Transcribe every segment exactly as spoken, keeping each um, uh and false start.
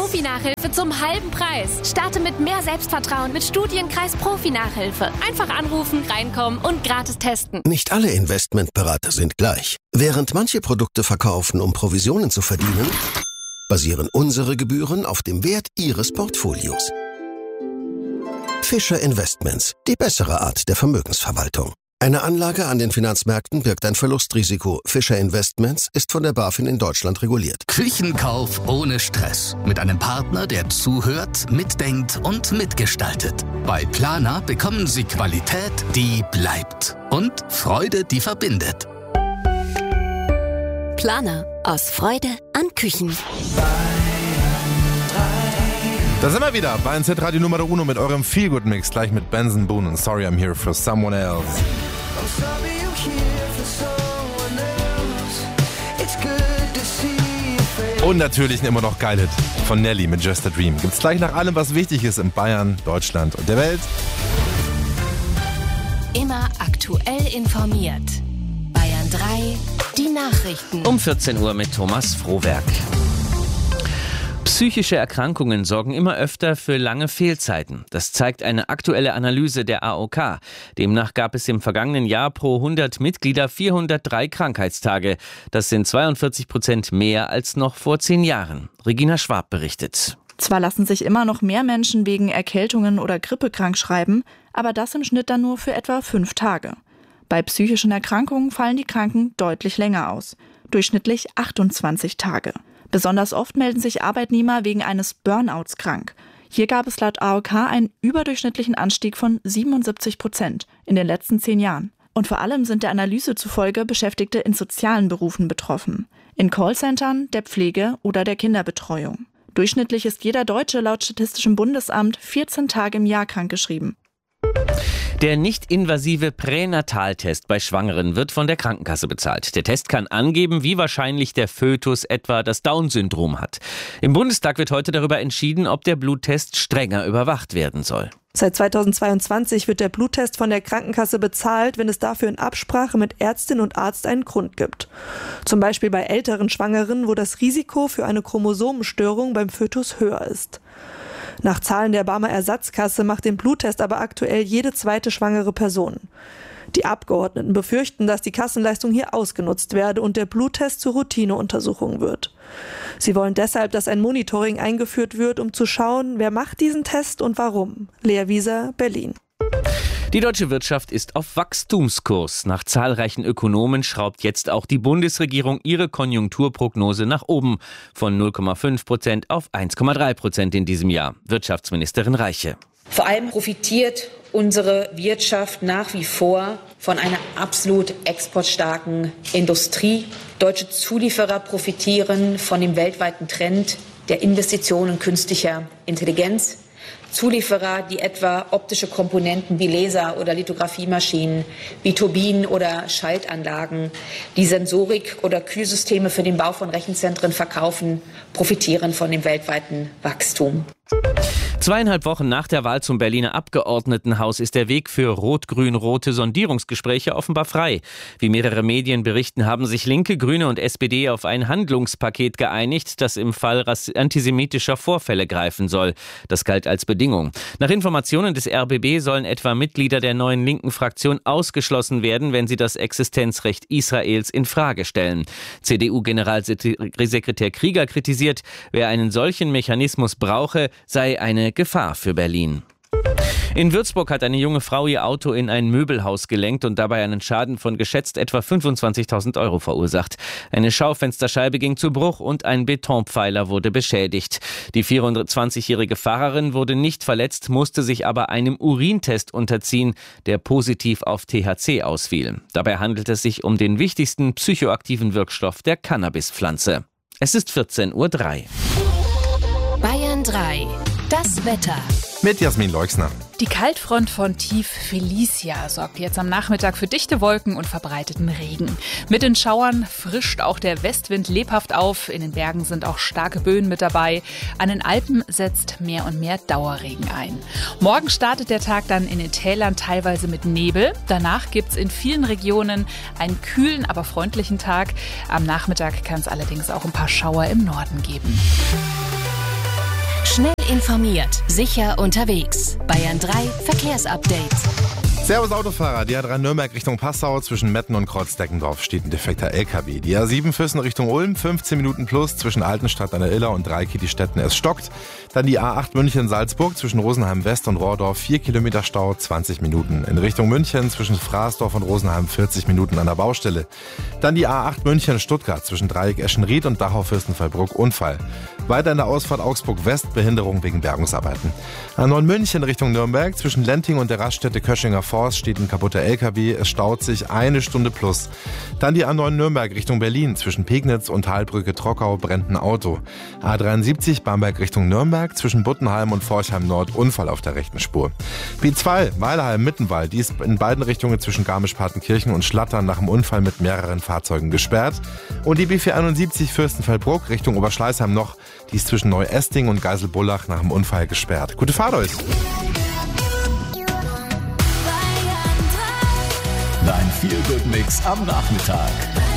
Profi-Nachhilfe zum halben Preis. Starte mit mehr Selbstvertrauen mit Studienkreis Profi-Nachhilfe. Einfach anrufen, reinkommen und gratis testen. Nicht alle Investmentberater sind gleich. Während manche Produkte verkaufen, um Provisionen zu verdienen, basieren unsere Gebühren auf dem Wert Ihres Portfolios. Fischer Investments, die bessere Art der Vermögensverwaltung. Eine Anlage an den Finanzmärkten birgt ein Verlustrisiko. Fischer Investments ist von der BaFin in Deutschland reguliert. Küchenkauf ohne Stress. Mit einem Partner, der zuhört, mitdenkt und mitgestaltet. Bei Planer bekommen Sie Qualität, die bleibt. Und Freude, die verbindet. Planer. Aus Freude an Küchen. Da sind wir wieder bei Z-Radio Numero Uno mit eurem Feel-Good-Mix, gleich mit Benson Boone und Sorry I'm Here for Someone Else. Und natürlich ein immer noch geil Hit von Nelly mit Just a Dream. Gibt's gleich nach allem, was wichtig ist in Bayern, Deutschland und der Welt. Immer aktuell informiert. Bayern drei, die Nachrichten. Um vierzehn Uhr mit Thomas Frohwerk. Psychische Erkrankungen sorgen immer öfter für lange Fehlzeiten. Das zeigt eine aktuelle Analyse der A O K. Demnach gab es im vergangenen Jahr pro hundert Mitglieder vierhundertdrei Krankheitstage. Das sind zweiundvierzig Prozent mehr als noch vor zehn Jahren. Regina Schwab berichtet. Zwar lassen sich immer noch mehr Menschen wegen Erkältungen oder Grippe krankschreiben, aber das im Schnitt dann nur für etwa fünf Tage. Bei psychischen Erkrankungen fallen die Kranken deutlich länger aus. Durchschnittlich achtundzwanzig Tage. Besonders oft melden sich Arbeitnehmer wegen eines Burnouts krank. Hier gab es laut A O K einen überdurchschnittlichen Anstieg von siebenundsiebzig Prozent in den letzten zehn Jahren. Und vor allem sind der Analyse zufolge Beschäftigte in sozialen Berufen betroffen. In Callcentern, der Pflege oder der Kinderbetreuung. Durchschnittlich ist jeder Deutsche laut Statistischem Bundesamt vierzehn Tage im Jahr krankgeschrieben. Der nicht-invasive Pränataltest bei Schwangeren wird von der Krankenkasse bezahlt. Der Test kann angeben, wie wahrscheinlich der Fötus etwa das Down-Syndrom hat. Im Bundestag wird heute darüber entschieden, ob der Bluttest strenger überwacht werden soll. Seit zweitausendzweiundzwanzig wird der Bluttest von der Krankenkasse bezahlt, wenn es dafür in Absprache mit Ärztin und Arzt einen Grund gibt. Zum Beispiel bei älteren Schwangeren, wo das Risiko für eine Chromosomenstörung beim Fötus höher ist. Nach Zahlen der Barmer Ersatzkasse macht den Bluttest aber aktuell jede zweite schwangere Person. Die Abgeordneten befürchten, dass die Kassenleistung hier ausgenutzt werde und der Bluttest zur Routineuntersuchung wird. Sie wollen deshalb, dass ein Monitoring eingeführt wird, um zu schauen, wer macht diesen Test und warum. Lea Wieser, Berlin. Die deutsche Wirtschaft ist auf Wachstumskurs. Nach zahlreichen Ökonomen schraubt jetzt auch die Bundesregierung ihre Konjunkturprognose nach oben von null Komma fünf Prozent auf eins Komma drei Prozent in diesem Jahr. Wirtschaftsministerin Reiche. Vor allem profitiert unsere Wirtschaft nach wie vor von einer absolut exportstarken Industrie. Deutsche Zulieferer profitieren von dem weltweiten Trend der Investitionen künstlicher Intelligenz. Zulieferer, die etwa optische Komponenten wie Laser- oder Lithografiemaschinen, wie Turbinen oder Schaltanlagen, die Sensorik oder Kühlsysteme für den Bau von Rechenzentren verkaufen, profitieren von dem weltweiten Wachstum. Zweieinhalb Wochen nach der Wahl zum Berliner Abgeordnetenhaus ist der Weg für rot-grün-rote Sondierungsgespräche offenbar frei. Wie mehrere Medien berichten, haben sich Linke, Grüne und S P D auf ein Handlungspaket geeinigt, das im Fall antisemitischer Vorfälle greifen soll. Das galt als Bedingung. Nach Informationen des R B B sollen etwa Mitglieder der neuen linken Fraktion ausgeschlossen werden, wenn sie das Existenzrecht Israels in Frage stellen. C D U-Generalsekretär Krieger kritisiert, wer einen solchen Mechanismus brauche, sei eine Gefahr für Berlin. In Würzburg hat eine junge Frau ihr Auto in ein Möbelhaus gelenkt und dabei einen Schaden von geschätzt etwa fünfundzwanzigtausend Euro verursacht. Eine Schaufensterscheibe ging zu Bruch und ein Betonpfeiler wurde beschädigt. Die vierundzwanzigjährige Fahrerin wurde nicht verletzt, musste sich aber einem Urintest unterziehen, der positiv auf T H C ausfiel. Dabei handelt es sich um den wichtigsten psychoaktiven Wirkstoff der Cannabispflanze. Es ist vierzehn Uhr drei. Bayern drei. Das Wetter. Mit Jasmin Leuchsner. Die Kaltfront von Tief Felicia sorgt jetzt am Nachmittag für dichte Wolken und verbreiteten Regen. Mit den Schauern frischt auch der Westwind lebhaft auf. In den Bergen sind auch starke Böen mit dabei. An den Alpen setzt mehr und mehr Dauerregen ein. Morgen startet der Tag dann in den Tälern teilweise mit Nebel. Danach gibt es in vielen Regionen einen kühlen, aber freundlichen Tag. Am Nachmittag kann es allerdings auch ein paar Schauer im Norden geben. Schnell informiert, sicher unterwegs. Bayern drei Verkehrsupdate. Servus Autofahrer, die A drei Nürnberg Richtung Passau zwischen Metten und Kreuzdeckendorf steht ein defekter L K W. Die A sieben Füssen Richtung Ulm, fünfzehn Minuten plus zwischen Altenstadt an der Iller und Dreikieti-Stetten, es stockt. Dann die A acht München-Salzburg zwischen Rosenheim West und Rohrdorf, vier Kilometer Stau, zwanzig Minuten. In Richtung München zwischen Fraßdorf und Rosenheim, vierzig Minuten an der Baustelle. Dann die A acht München-Stuttgart zwischen Dreieck Eschenried und Dachau-Fürstenfeldbruck, Unfall. Weiter in der Ausfahrt Augsburg West, Behinderung wegen Bergungsarbeiten. A neun München Richtung Nürnberg zwischen Lenting und der Raststätte Köschinger Forst steht ein kaputter L K W, es staut sich eine Stunde plus. Dann die A neun Nürnberg Richtung Berlin zwischen Pegnitz und Talbrücke Trockau brennt ein Auto. A dreiundsiebzig Bamberg Richtung Nürnberg zwischen Buttenheim und Forchheim Nord, Unfall auf der rechten Spur. B zwei Weilheim Mittenwald, die ist in beiden Richtungen zwischen Garmisch-Partenkirchen und Schlattern nach dem Unfall mit mehreren Fahrzeugen gesperrt. Und die B vierhunderteinundsiebzig Fürstenfeldbruck Richtung Oberschleißheim noch, die ist zwischen Neu-Esting und Geiselbullach nach dem Unfall gesperrt. Gute Fahrt euch! Dein Feel-Good-Mix am Nachmittag.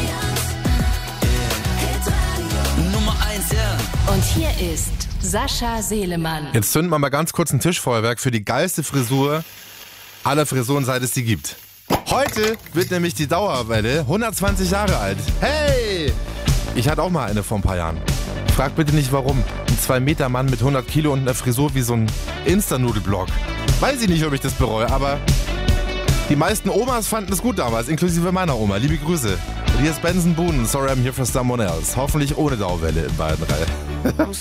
Nummer eins, ja. Und hier ist Sascha Selemann. Jetzt zünden wir mal ganz kurz ein Tischfeuerwerk für die geilste Frisur aller Frisuren, seit es sie gibt. Heute wird nämlich die Dauerwelle hundertzwanzig Jahre alt. Hey! Ich hatte auch mal eine vor ein paar Jahren. Frag bitte nicht warum. Ein zwei Meter Mann mit hundert Kilo und einer Frisur wie so ein Insta-Nudelblock. Weiß ich nicht, ob ich das bereue, aber die meisten Omas fanden es gut damals, inklusive meiner Oma. Liebe Grüße. Und hier ist Benson Boone, Sorry I'm Here for Someone Else. Hoffentlich ohne Dauerwelle in Bayern drei.